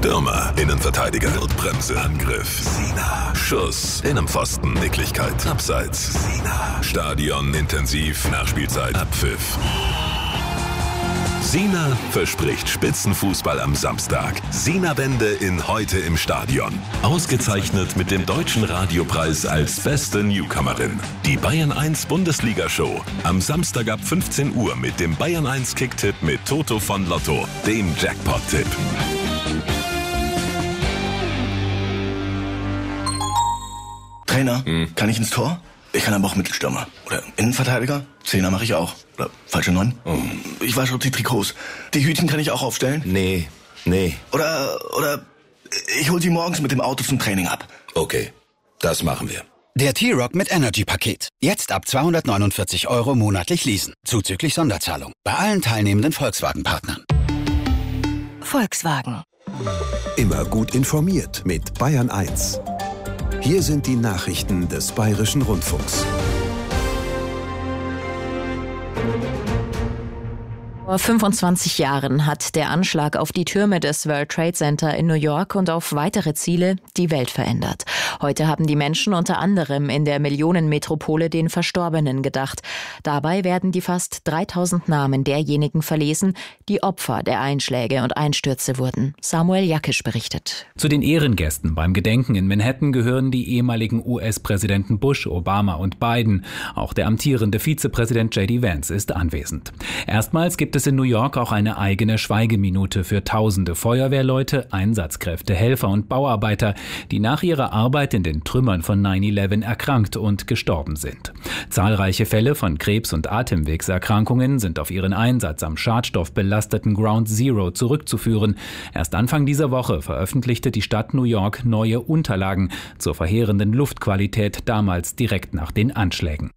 Stürmer, Innenverteidiger, Notbremse, Angriff, Sina, Schuss, Innenpfosten, Nicklichkeit, Abseits, Sina, Stadion, intensiv, Nachspielzeit, Abpfiff. Sina verspricht Spitzenfußball am Samstag. Sina-Wende in Heute im Stadion. Ausgezeichnet mit dem Deutschen Radiopreis als beste Newcomerin. Die Bayern 1 Bundesliga-Show. Am Samstag ab 15 Uhr mit dem Bayern 1 Kicktipp mit Toto von Lotto, dem Jackpot-Tipp. Trainer, kann ich ins Tor? Ich kann aber auch Mittelstürmer. Oder Innenverteidiger? Zehner mache ich auch. Oder falsche 9? Ich wasche auch die Trikots. Die Hütchen kann ich auch aufstellen? Nee. Oder ich hol sie morgens mit dem Auto zum Training ab. Okay, das machen wir. Der T-Rock mit Energy-Paket. Jetzt ab 249 € monatlich leasen. Zuzüglich Sonderzahlung. Bei allen teilnehmenden Volkswagen-Partnern. Volkswagen. Immer gut informiert mit Bayern 1. Hier sind die Nachrichten des Bayerischen Rundfunks. Vor 25 Jahren hat der Anschlag auf die Türme des World Trade Center in New York und auf weitere Ziele die Welt verändert. Heute haben die Menschen unter anderem in der Millionenmetropole den Verstorbenen gedacht. Dabei werden die fast 3000 Namen derjenigen verlesen, die Opfer der Einschläge und Einstürze wurden. Samuel Jackisch berichtet. Zu den Ehrengästen beim Gedenken in Manhattan gehören die ehemaligen US-Präsidenten Bush, Obama und Biden. Auch der amtierende Vizepräsident J.D. Vance ist anwesend. Erstmals gibt es in New York auch eine eigene Schweigeminute für tausende Feuerwehrleute, Einsatzkräfte, Helfer und Bauarbeiter, die nach ihrer Arbeit in den Trümmern von 9/11 erkrankt und gestorben sind. Zahlreiche Fälle von Krebs- und Atemwegserkrankungen sind auf ihren Einsatz am schadstoffbelasteten Ground Zero zurückzuführen. Erst Anfang dieser Woche veröffentlichte die Stadt New York neue Unterlagen zur verheerenden Luftqualität damals direkt nach den Anschlägen.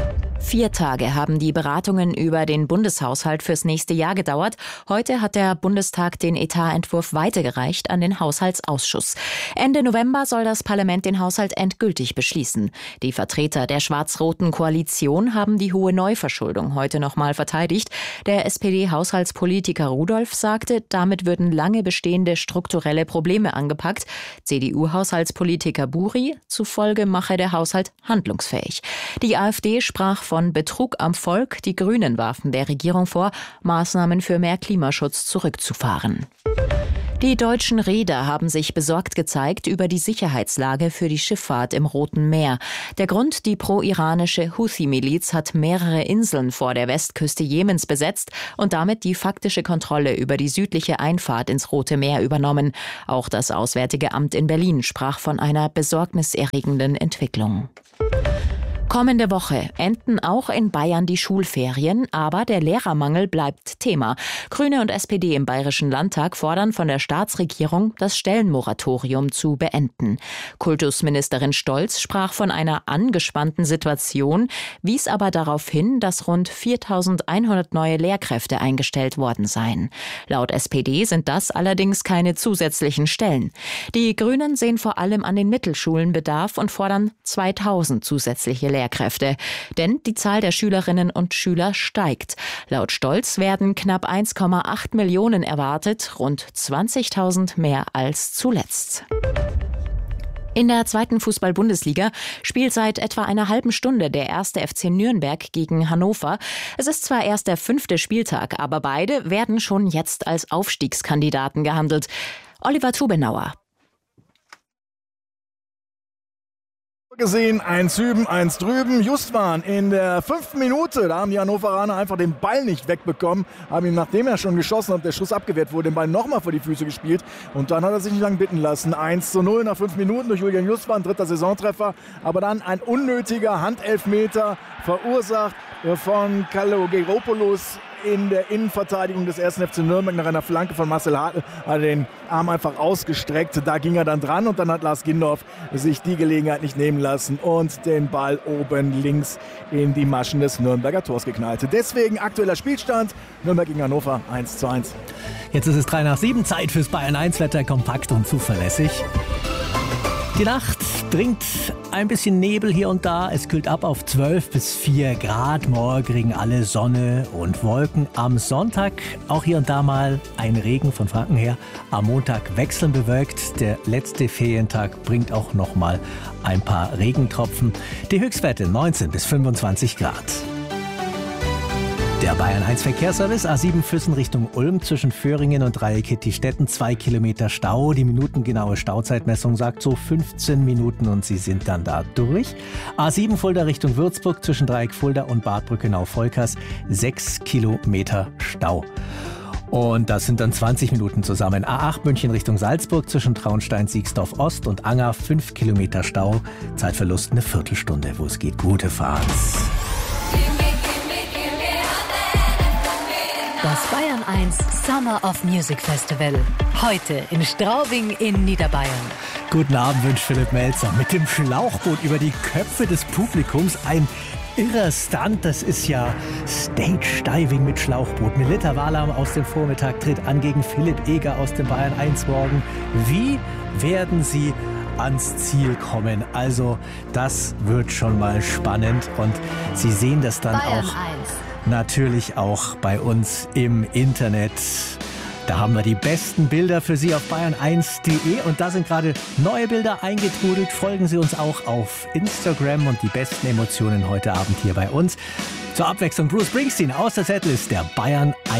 4 Tage haben die Beratungen über den Bundeshaushalt fürs nächste Jahr gedauert. Heute hat der Bundestag den Etatentwurf weitergereicht an den Haushaltsausschuss. Ende November soll das Parlament den Haushalt endgültig beschließen. Die Vertreter der schwarz-roten Koalition haben die hohe Neuverschuldung heute nochmal verteidigt. Der SPD-Haushaltspolitiker Rudolph sagte, damit würden lange bestehende strukturelle Probleme angepackt. CDU-Haushaltspolitiker Buri zufolge mache der Haushalt handlungsfähig. Die AfD sprach von Betrug am Volk. Die Grünen warfen der Regierung vor, Maßnahmen für mehr Klimaschutz zurückzufahren. Die deutschen Reeder haben sich besorgt gezeigt über die Sicherheitslage für die Schifffahrt im Roten Meer. Der Grund: die pro-iranische Houthi-Miliz hat mehrere Inseln vor der Westküste Jemens besetzt und damit die faktische Kontrolle über die südliche Einfahrt ins Rote Meer übernommen. Auch das Auswärtige Amt in Berlin sprach von einer besorgniserregenden Entwicklung. Kommende Woche enden auch in Bayern die Schulferien, aber der Lehrermangel bleibt Thema. Grüne und SPD im Bayerischen Landtag fordern von der Staatsregierung, das Stellenmoratorium zu beenden. Kultusministerin Stolz sprach von einer angespannten Situation, wies aber darauf hin, dass rund 4.100 neue Lehrkräfte eingestellt worden seien. Laut SPD sind das allerdings keine zusätzlichen Stellen. Die Grünen sehen vor allem an den Mittelschulen Bedarf und fordern 2.000 zusätzliche Lehrkräfte. Denn die Zahl der Schülerinnen und Schüler steigt. Laut Stolz werden knapp 1,8 Millionen erwartet, rund 20.000 mehr als zuletzt. In der 2. Fußball-Bundesliga spielt seit etwa einer halben Stunde der 1. FC Nürnberg gegen Hannover. Es ist zwar erst der 5. Spieltag, aber beide werden schon jetzt als Aufstiegskandidaten gehandelt. Oliver Tubenauer. Gesehen, 1 hüben, 1 drüben. Justwan in der 5. Minute, da haben die Hannoveraner einfach den Ball nicht wegbekommen, haben ihm, nachdem er schon geschossen hat, der Schuss abgewehrt wurde, den Ball nochmal vor die Füße gespielt und dann hat er sich nicht lange bitten lassen. 1:0 nach 5 Minuten durch Julian Justwan, 3. Saisontreffer, aber dann ein unnötiger Handelfmeter verursacht von Kalogeropoulos in der Innenverteidigung des 1. FC Nürnberg nach einer Flanke von Marcel Hartl, hat den Arm einfach ausgestreckt. Da ging er dann dran und dann hat Lars Gindorf sich die Gelegenheit nicht nehmen lassen und den Ball oben links in die Maschen des Nürnberger Tors geknallt. Deswegen aktueller Spielstand: Nürnberg gegen Hannover 1:1. Jetzt ist es 3 nach 7, Zeit fürs Bayern 1 Wetter, kompakt und zuverlässig. Die Nacht Dringt ein bisschen Nebel hier und da. Es kühlt ab auf 12 bis 4 Grad. Morgen kriegen alle Sonne und Wolken. Am Sonntag auch hier und da mal ein Regen von Franken her. Am Montag wechselnd bewölkt. Der letzte Ferientag bringt auch noch mal ein paar Regentropfen. Die Höchstwerte 19 bis 25 Grad. Der Bayern 1 Verkehrsservice, A7 Füssen Richtung Ulm zwischen Föhringen und Dreieck-Hittistetten, 2 Kilometer Stau. Die minutengenaue Stauzeitmessung sagt so 15 Minuten und Sie sind dann da durch. A7 Fulda Richtung Würzburg zwischen Dreieck Fulda und Bad Brückenau-Volkers, 6 Kilometer Stau. Und das sind dann 20 Minuten zusammen. A8 München Richtung Salzburg zwischen Traunstein-Siegsdorf Ost und Anger, 5 Kilometer Stau. Zeitverlust eine Viertelstunde, wo es geht. Gute Fahrt. Das Bayern 1 Summer of Music Festival. Heute in Straubing in Niederbayern. Guten Abend wünscht Philipp Melzer. Mit dem Schlauchboot über die Köpfe des Publikums. Ein irrer Stunt. Das ist ja Stage-Diving mit Schlauchboot. Melita Wahlam aus dem Vormittag tritt an gegen Philipp Eger aus dem Bayern 1 Morgen. Wie werden sie ans Ziel kommen? Also das wird schon mal spannend. Und Sie sehen das dann Bayern auch 1. Natürlich auch bei uns im Internet. Da haben wir die besten Bilder für Sie auf bayern1.de und da sind gerade neue Bilder eingetrudelt. Folgen Sie uns auch auf Instagram und die besten Emotionen heute Abend hier bei uns. Zur Abwechslung Bruce Springsteen aus der Setlist der Bayern 1.